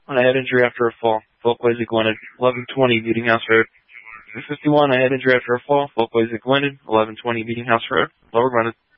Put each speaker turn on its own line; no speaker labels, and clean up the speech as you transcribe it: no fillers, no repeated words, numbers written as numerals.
I had injury after a fall. Folkways Gwinnett, 1120 Meeting House Road. 51, I had injury after a fall. Folkways Gwinnett, 1120 Meeting House Road. Lower Gwinnett.